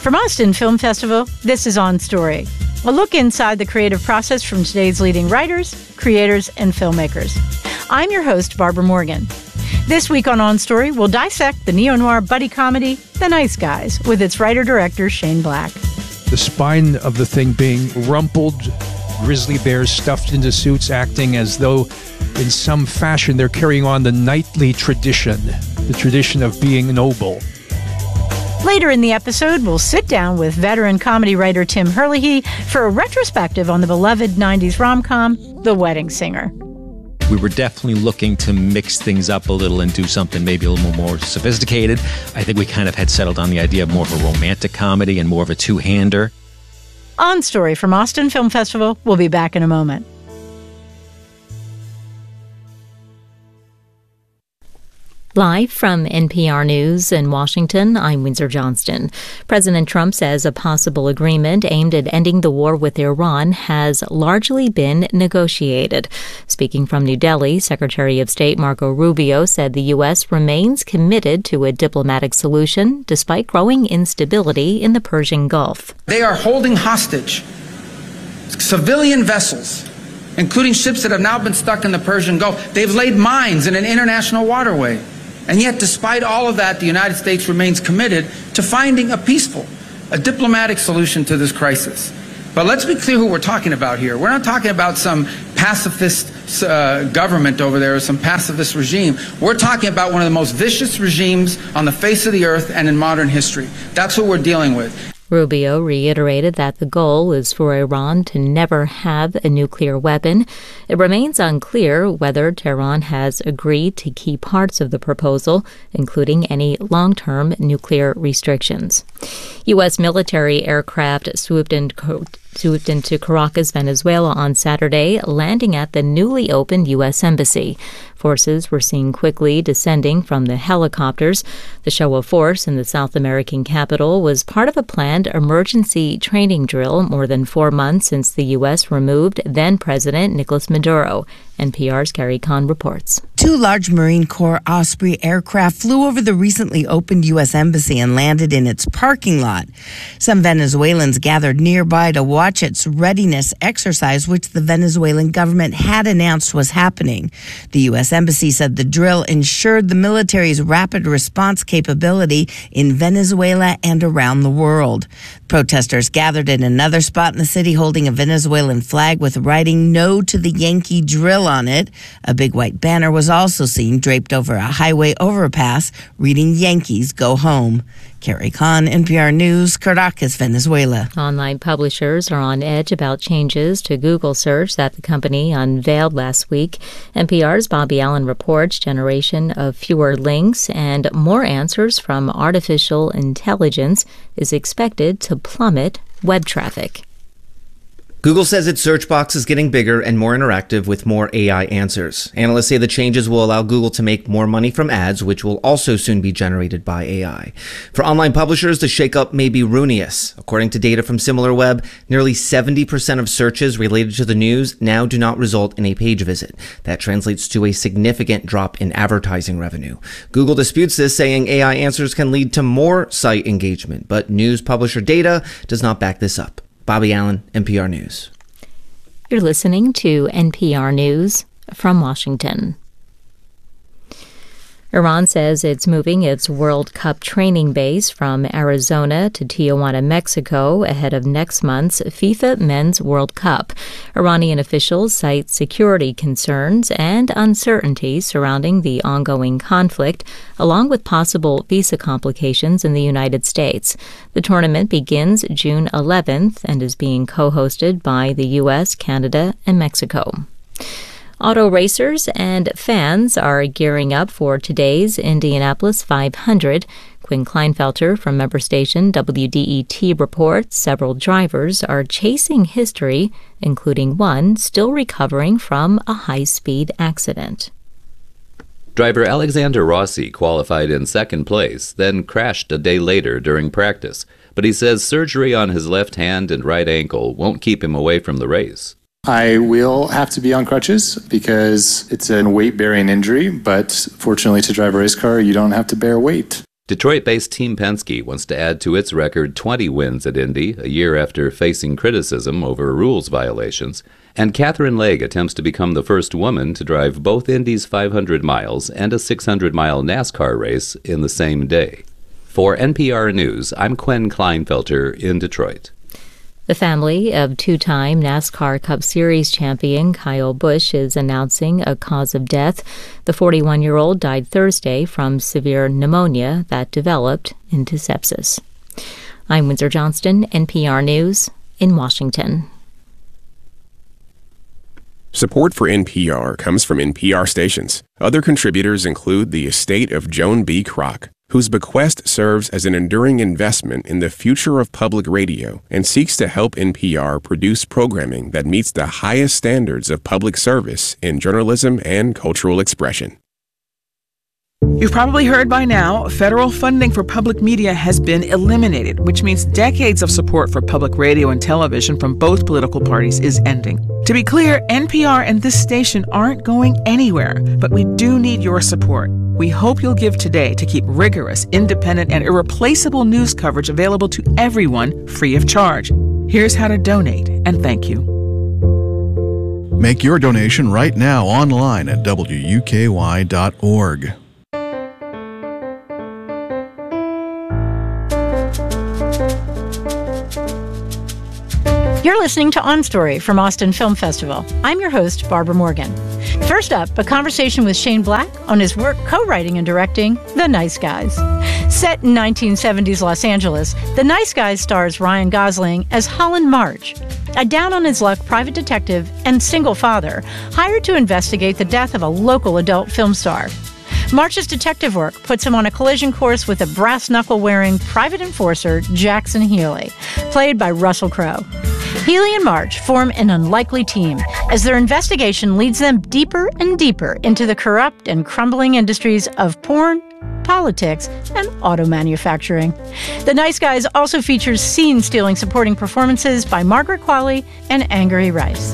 From Austin Film Festival, this is On Story, a look inside the creative process from today's leading writers, creators, and filmmakers. I'm your host, Barbara Morgan. This week on Story, we'll dissect the neo-noir buddy comedy, The Nice Guys, with its writer-director, Shane Black. The spine of the thing being rumpled, grizzly bears stuffed into suits acting as though in some fashion they're carrying on the knightly tradition, the tradition of being noble. Later in the episode, we'll sit down with veteran comedy writer Tim Herlihy for a retrospective on the beloved 90s rom-com, The Wedding Singer. We were definitely looking to mix things up a little and do something maybe a little more sophisticated. I think we kind of had settled on the idea of more of a romantic comedy and more of a two-hander. On Story from Austin Film Festival. We'll be back in a moment. Live from NPR News in Washington, I'm Windsor Johnston. President Trump says a possible agreement aimed at ending the war with Iran has largely been negotiated. Speaking from New Delhi, Secretary of State Marco Rubio said the U.S. remains committed to a diplomatic solution despite growing instability in the Persian Gulf. They are holding hostage civilian vessels, including ships that have now been stuck in the Persian Gulf. They've laid mines in an international waterway. And yet, despite all of that, the United States remains committed to finding a peaceful, a diplomatic solution to this crisis. But let's be clear who we're talking about here. We're not talking about some pacifist government over there or some pacifist regime. We're talking about one of the most vicious regimes on the face of the earth and in modern history. That's what we're dealing with. Rubio reiterated that the goal is for Iran to never have a nuclear weapon. It remains unclear whether Tehran has agreed to key parts of the proposal, including any long-term nuclear restrictions. U.S. military aircraft swooped into Caracas, Venezuela on Saturday, landing at the newly opened U.S. Embassy. Forces were seen quickly descending from the helicopters. The show of force in the South American capital was part of a planned emergency training drill more than 4 months since the U.S. removed then-President Nicolas Maduro. NPR's Carrie Kahn reports. 2 large Marine Corps Osprey aircraft flew over the recently opened U.S. Embassy and landed in its parking lot. Some Venezuelans gathered nearby to watch its readiness exercise, which the Venezuelan government had announced was happening. The U.S. Embassy said the drill ensured the military's rapid response capability in Venezuela and around the world. Protesters gathered in another spot in the city holding a Venezuelan flag with writing "No to the Yankee Drill" on it. A big white banner was also seen draped over a highway overpass reading "Yankees Go Home." Carrie Kahn, NPR News, Caracas, Venezuela. Online publishers are on edge about changes to Google search that the company unveiled last week. NPR's Bobby Allen reports generation of fewer links and more answers from artificial intelligence is expected to plummet web traffic. Google says its search box is getting bigger and more interactive with more AI answers. Analysts say the changes will allow Google to make more money from ads, which will also soon be generated by AI. For online publishers, the shakeup may be ruinous. According to data from SimilarWeb, nearly 70% of searches related to the news now do not result in a page visit. That translates to a significant drop in advertising revenue. Google disputes this, saying AI answers can lead to more site engagement, but news publisher data does not back this up. Bobby Allen, NPR News. You're listening to NPR News from Washington. Iran says it's moving its World Cup training base from Arizona to Tijuana, Mexico, ahead of next month's FIFA Men's World Cup. Iranian officials cite security concerns and uncertainty surrounding the ongoing conflict, along with possible visa complications in the United States. The tournament begins June 11th and is being co-hosted by the U.S., Canada, and Mexico. Auto racers and fans are gearing up for today's Indianapolis 500. Quinn Kleinfelter from member station WDET reports several drivers are chasing history, including one still recovering from a high-speed accident. Driver Alexander Rossi qualified in second place, then crashed a day later during practice. But he says surgery on his left hand and right ankle won't keep him away from the race. I will have to be on crutches because it's a weight-bearing injury, but fortunately to drive a race car, you don't have to bear weight. Detroit-based Team Penske wants to add to its record 20 wins at Indy, a year after facing criticism over rules violations. And Katherine Legge attempts to become the first woman to drive both Indy's 500 miles and a 600-mile NASCAR race in the same day. For NPR News, I'm Quinn Kleinfelter in Detroit. The family of two-time NASCAR Cup Series champion Kyle Busch is announcing a cause of death. The 41-year-old died Thursday from severe pneumonia that developed into sepsis. I'm Windsor Johnston, NPR News in Washington. Support for NPR comes from NPR stations. Other contributors include the estate of Joan B. Kroc, whose bequest serves as an enduring investment in the future of public radio and seeks to help NPR produce programming that meets the highest standards of public service in journalism and cultural expression. You've probably heard by now, federal funding for public media has been eliminated, which means decades of support for public radio and television from both political parties is ending. To be clear, NPR and this station aren't going anywhere, but we do need your support. We hope you'll give today to keep rigorous, independent, and irreplaceable news coverage available to everyone free of charge. Here's how to donate, and thank you. Make your donation right now online at WUKY.org. You're listening to On Story from Austin Film Festival. I'm your host, Barbara Morgan. First up, a conversation with Shane Black on his work co-writing and directing The Nice Guys. Set in 1970s Los Angeles, The Nice Guys stars Ryan Gosling as Holland March, a down-on-his-luck private detective and single father hired to investigate the death of a local adult film star. March's detective work puts him on a collision course with a brass-knuckle-wearing private enforcer, Jackson Healy, played by Russell Crowe. Healy and March form an unlikely team as their investigation leads them deeper and deeper into the corrupt and crumbling industries of porn, politics, and auto manufacturing. The Nice Guys also features scene-stealing supporting performances by Margaret Qualley and Angourie Rice.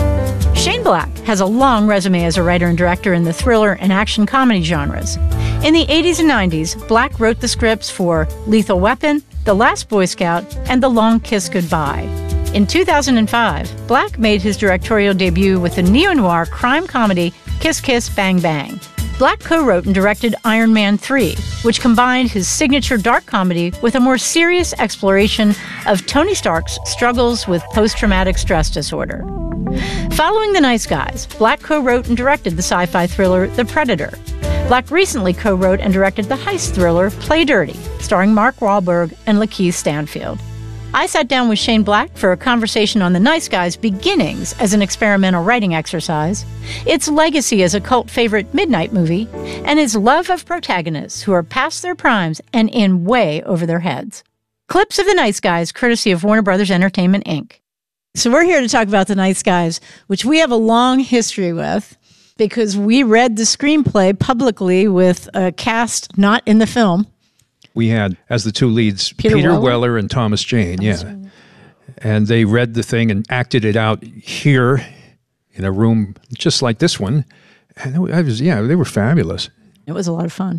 Shane Black has a long resume as a writer and director in the thriller and action comedy genres. In the 80s and 90s, Black wrote the scripts for Lethal Weapon, The Last Boy Scout, and The Long Kiss Goodbye. In 2005, Black made his directorial debut with the neo-noir crime comedy Kiss Kiss Bang Bang. Black co-wrote and directed Iron Man 3, which combined his signature dark comedy with a more serious exploration of Tony Stark's struggles with post-traumatic stress disorder. Following The Nice Guys, Black co-wrote and directed the sci-fi thriller The Predator. Black recently co-wrote and directed the heist thriller Play Dirty, starring Mark Wahlberg and Lakeith Stanfield. I sat down with Shane Black for a conversation on The Nice Guys' beginnings as an experimental writing exercise, its legacy as a cult favorite midnight movie, and his love of protagonists who are past their primes and in way over their heads. Clips of The Nice Guys, courtesy of Warner Brothers Entertainment, Inc. So we're here to talk about The Nice Guys, which we have a long history with because we read the screenplay publicly with a cast not in the film. We had, as the two leads, Peter Weller and Thomas Jane, And they read the thing and acted it out here in a room just like this one. And they were fabulous. It was a lot of fun,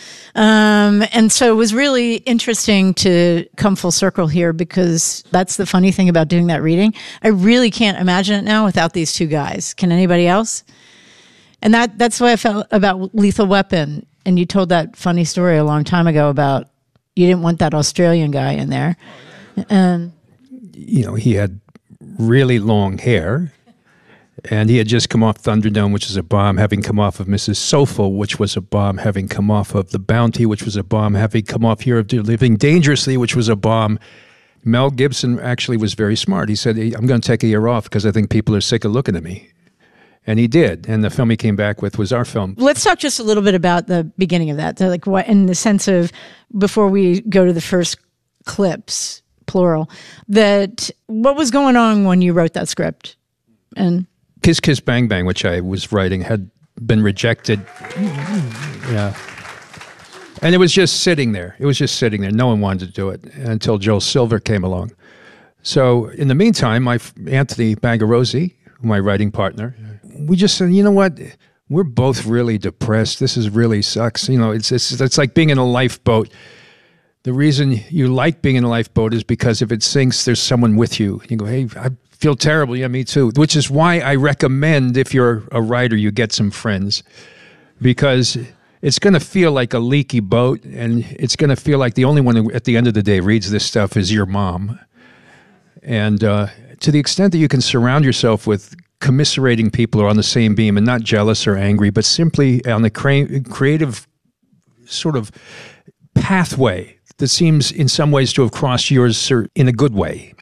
and so it was really interesting to come full circle here because that's the funny thing about doing that reading. I really can't imagine it now without these two guys. Can anybody else? And that's the way I felt about Lethal Weapon. And you told that funny story a long time ago about you didn't want that Australian guy in there. And he had really long hair. And he had just come off Thunderdome, which is a bomb, having come off of Mrs. Soulful, which was a bomb, having come off of The Bounty, which was a bomb, having come off Here of Living Dangerously, which was a bomb. Mel Gibson actually was very smart. He said, I'm going to take a year off because I think people are sick of looking at me. And he did. And the film he came back with was our film. Let's talk just a little bit about the beginning of that. So like what, in the sense of, before we go to the first clips, plural, that what was going on when you wrote that script? And Kiss Kiss Bang Bang, which I was writing, had been rejected. Yeah. And it was just sitting there. No one wanted to do it until Joel Silver came along. So in the meantime, Anthony Bangarosi, my writing partner, we just said, you know what? we're both really depressed. This is really sucks. You know, it's like being in a lifeboat. The reason you like being in a lifeboat is because if it sinks, there's someone with you. You go, hey, I feel terrible. Yeah, me too. Which is why I recommend, if you're a writer, you get some friends, because it's going to feel like a leaky boat, and it's going to feel like the only one who, at the end of the day, reads this stuff is your mom. And to the extent that you can surround yourself with commiserating people who are on the same beam and not jealous or angry, but simply on the creative sort of pathway that seems in some ways to have crossed yours in a good way.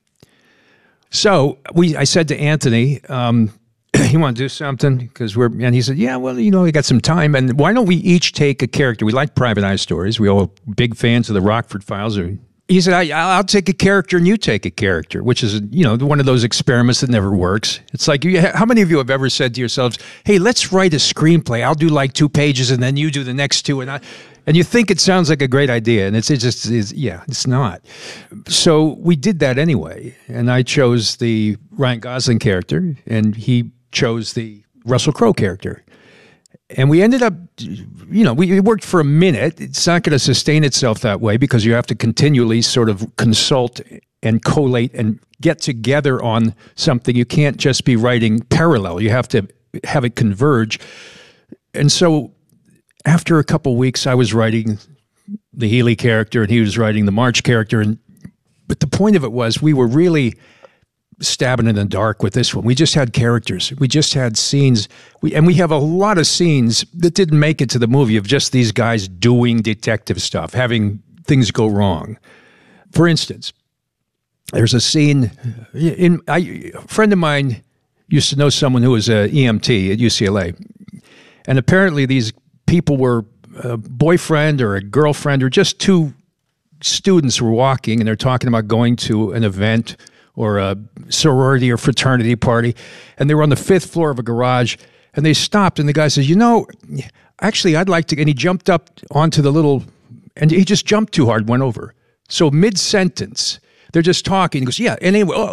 So I said to Anthony, you want to do something? And he said, yeah, well, you know, we got some time, and why don't we each take a character? We like private eye stories. We all big fans of the Rockford Files. He said, I'll take a character and you take a character, which is, you know, one of those experiments that never works. It's like, how many of you have ever said to yourselves, hey, let's write a screenplay. I'll do like 2 pages and then you do the next 2. And you think it sounds like a great idea, and it's not. So we did that anyway, and I chose the Ryan Gosling character, and he chose the Russell Crowe character. And we ended up, you know, we worked for a minute. It's not going to sustain itself that way because you have to continually sort of consult and collate and get together on something. You can't just be writing parallel. You have to have it converge. And so after a couple weeks, I was writing the Healy character and he was writing the March character. But the point of it was we were really stabbing in the dark with this one. We just had characters. We just had scenes. We have a lot of scenes that didn't make it to the movie of just these guys doing detective stuff, having things go wrong. For instance, there's a scene, a friend of mine used to know someone who was an EMT at UCLA. And apparently these people were a boyfriend or a girlfriend or just 2 students were walking and they're talking about going to an event or a sorority or fraternity party, and they were on the 5th floor of a garage, and they stopped, and the guy says, you know, actually, I'd like to, and he jumped up onto the little, and he just jumped too hard, went over. So mid-sentence, they're just talking, he goes, yeah, and anyway,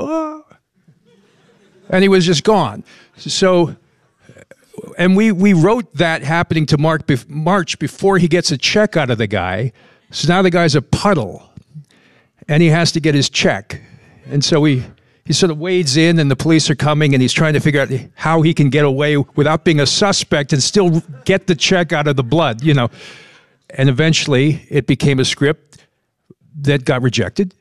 and he was just gone. So, and we wrote that happening to March before he gets a check out of the guy, so now the guy's a puddle, and he has to get his check. And so he sort of wades in and the police are coming and he's trying to figure out how he can get away without being a suspect and still get the check out of the blood, you know. And eventually it became a script that got rejected.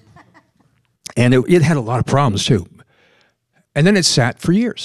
And it had a lot of problems too. And then it sat for years.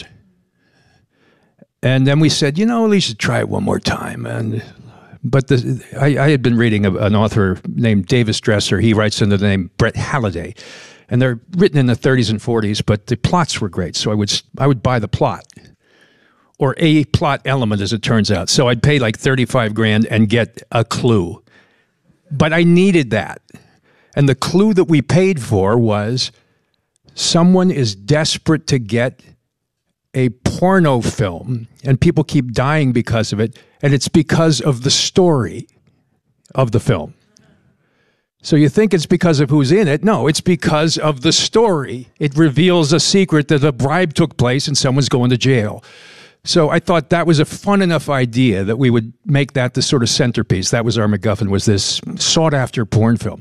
And then we said, you know, at least try it one more time. But I had been reading an author named Davis Dresser. He writes under the name Brett Halliday. And they're written in the 30s and 40s, but the plots were great. So I would buy the plot, or a plot element, as it turns out. So I'd pay like $35,000 and get a clue. But I needed that. And the clue that we paid for was someone is desperate to get a porno film, and people keep dying because of it, and it's because of the story of the film. So you think it's because of who's in it. No, it's because of the story. It reveals a secret that a bribe took place and someone's going to jail. So I thought that was a fun enough idea that we would make that the sort of centerpiece. That was our MacGuffin, was this sought-after porn film.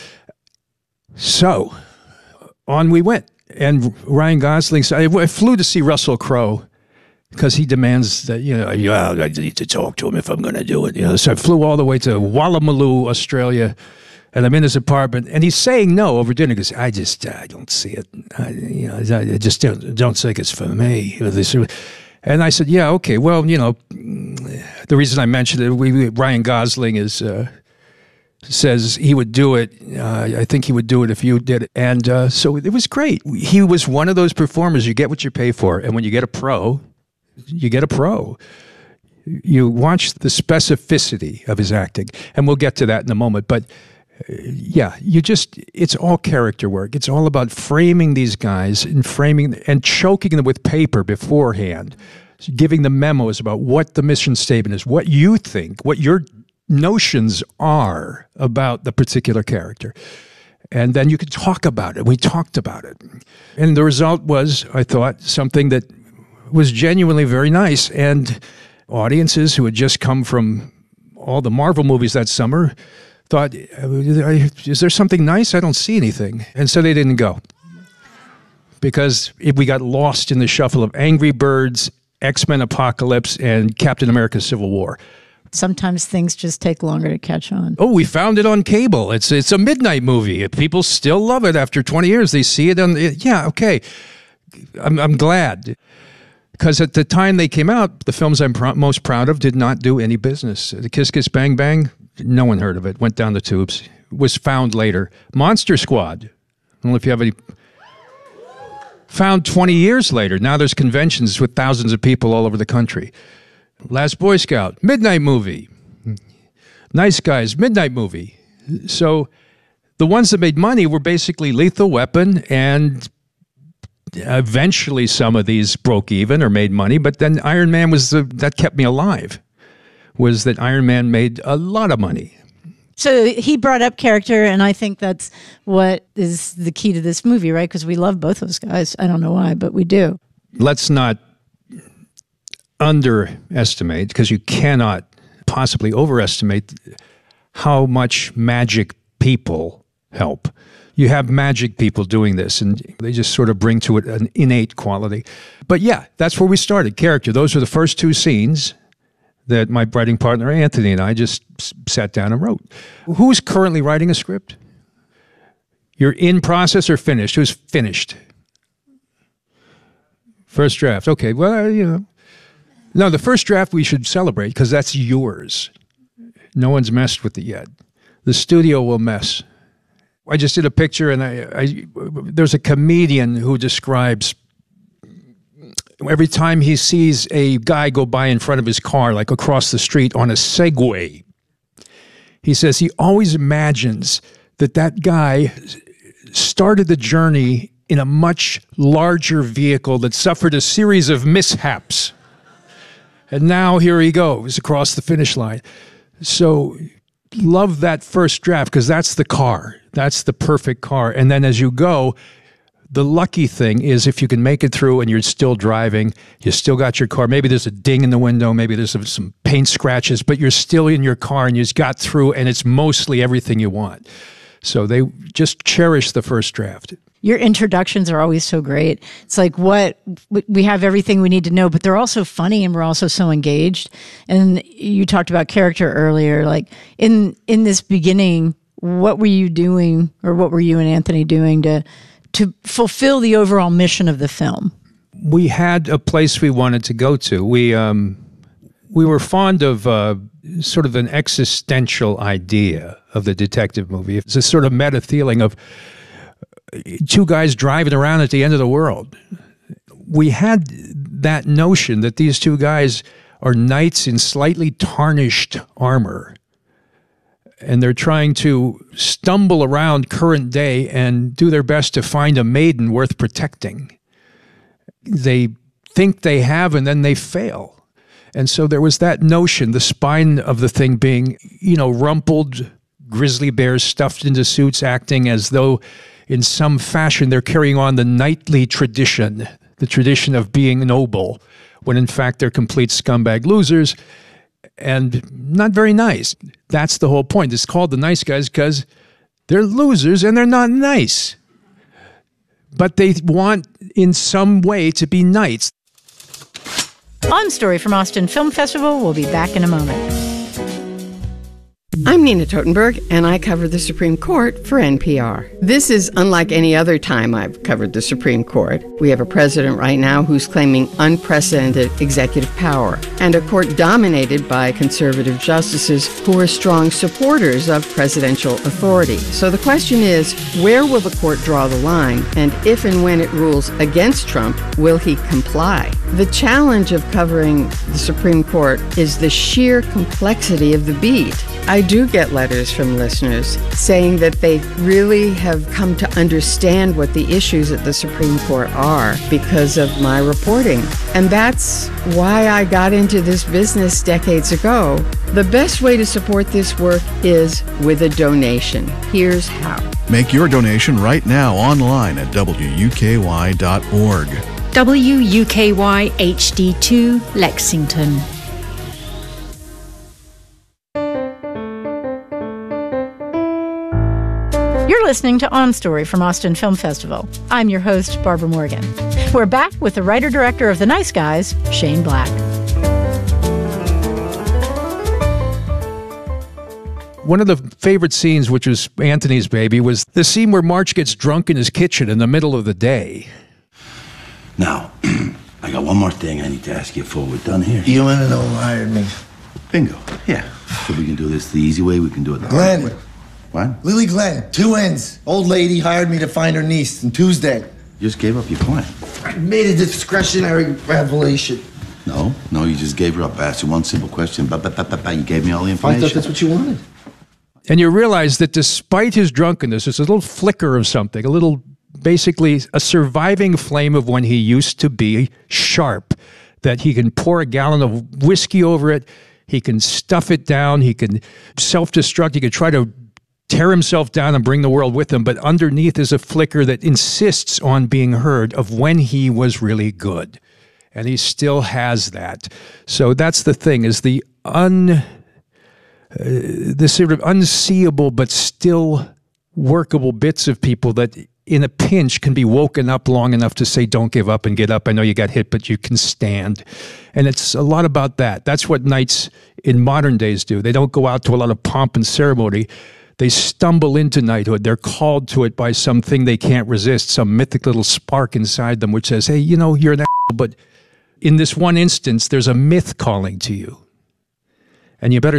So on we went. And Ryan Gosling, I flew to see Russell Crowe because he demands that, you know, I need to talk to him if I'm going to do it. You know, so I flew all the way to Woolloomooloo, Australia. And I'm in his apartment, and he's saying no over dinner because I don't see it. I just don't think it's for me. And I said, yeah, okay. Well, you know, the reason I mentioned it, Ryan Gosling says he would do it. I think he would do it if you did it. And so it was great. He was one of those performers. You get what you pay for, and when you get a pro, you get a pro. You watch the specificity of his acting, and we'll get to that in a moment. But yeah, it's all character work. It's all about framing these guys and framing and choking them with paper beforehand, giving them memos about what the mission statement is, what you think, what your notions are about the particular character. And then you could talk about it. We talked about it. And the result was, I thought, something that was genuinely very nice. And Audiences who had just come from all the Marvel movies that summer thought, is there something nice? I don't see anything. And so they didn't go. Because we got lost in the shuffle of Angry Birds, X-Men Apocalypse, and Captain America Civil War. Sometimes things just take longer to catch on. Oh, we found it on cable. It's a midnight movie. People still love it after 20 years. They see it on, yeah, okay. I'm glad. Because at the time they came out, the films I'm most proud of did not do any business. The Kiss Kiss Bang Bang, no one heard of it. Went down the tubes. Was found later. Monster Squad. I don't know if you have any... Found 20 years later. Now there's conventions with thousands of people all over the country. Last Boy Scout, midnight movie. Nice Guys, midnight movie. So the ones that made money were basically Lethal Weapon, and eventually some of these broke even or made money, but then Iron Man was that kept me alive, was that Iron Man made a lot of money. So he brought up character, and I think that's what is the key to this movie, right? Because we love both those guys. I don't know why, but we do. Let's not underestimate, because you cannot possibly overestimate how much magic people help. You have magic people doing this, and they just sort of bring to it an innate quality. But yeah, that's where we started, character. Those were the first two scenes that my writing partner Anthony and I just sat down and wrote. Who's currently writing a script? You're in process or finished? Who's finished? First draft. Okay, well, you know. No, the first draft we should celebrate because that's yours. No one's messed with it yet. The studio will mess. I just did a picture, and there's a comedian who describes every time he sees a guy go by in front of his car, like across the street on a Segway, he says he always imagines that guy started the journey in a much larger vehicle that suffered a series of mishaps. And now here he goes across the finish line. So love that first draft, because that's the car. That's the perfect car. And then as you go, the lucky thing is if you can make it through and you're still driving, you still got your car. Maybe there's a ding in the window, maybe there's some paint scratches, but you're still in your car and you just got through, and it's mostly everything you want. So they just cherish the first draft. Your introductions are always so great. It's like we have everything we need to know, but they're also funny and we're also so engaged. And you talked about character earlier. Like in this beginning, what were you doing, or what were you and Anthony doing to fulfill the overall mission of the film? We had a place we wanted to go to. We were fond of sort of an existential idea of the detective movie. It's a sort of meta feeling of two guys driving around at the end of the world. We had that notion that these two guys are knights in slightly tarnished armor, and they're trying to stumble around current day and do their best to find a maiden worth protecting. They think they have, and then they fail. And so there was that notion, the spine of the thing being, rumpled grizzly bears stuffed into suits, acting as though in some fashion they're carrying on the knightly tradition, the tradition of being noble, when in fact they're complete scumbag losers and not very nice. That's the whole point. It's called The Nice Guys because they're losers and they're not nice. But they want in some way to be knights. On Story from Austin Film Festival. We'll be back in a moment. I'm Nina Totenberg, and I cover the Supreme Court for NPR. This is unlike any other time I've covered the Supreme Court. We have a president right now who's claiming unprecedented executive power, and a court dominated by conservative justices who are strong supporters of presidential authority. So the question is, where will the court draw the line? And if and when it rules against Trump, will he comply? The challenge of covering the Supreme Court is the sheer complexity of the beat. I do get letters from listeners saying that they really have come to understand what the issues at the Supreme Court are because of my reporting. And that's why I got into this business decades ago. The best way to support this work is with a donation. Here's how. Make your donation right now online at WUKY.org. WUKY HD2 Lexington. You're listening to On Story from Austin Film Festival. I'm your host, Barbara Morgan. We're back with the writer-director of The Nice Guys, Shane Black. One of the favorite scenes, which was Anthony's baby, was the scene where March gets drunk in his kitchen in the middle of the day. Now, I got one more thing I need to ask you before we're done here. You want to know who hired me? Bingo. Yeah. So we can do this the easy way, we can do it the Glenn. hard way. What? Lily Glenn, 2 N's. Old lady hired me to find her niece on Tuesday. You just gave up your plan. I made a discretionary revelation. No, you just gave her up. I asked you one simple question. You gave me all the information. I thought that's what you wanted. And you realize that despite his drunkenness, there's a little flicker of something, a little, basically a surviving flame of when he used to be sharp, that he can pour a gallon of whiskey over it, he can stuff it down, he can self-destruct, he can try to tear himself down and bring the world with him, but underneath is a flicker that insists on being heard of when he was really good. And he still has that. So that's the thing, is the sort of unseeable but still workable bits of people that in a pinch can be woken up long enough to say, don't give up and get up. I know you got hit, but you can stand. And it's a lot about that. That's what knights in modern days do. They don't go out to a lot of pomp and ceremony. They stumble into knighthood. They're called to it by something they can't resist, some mythic little spark inside them which says, hey, you know, you're an asshole, but in this one instance, there's a myth calling to you. And you better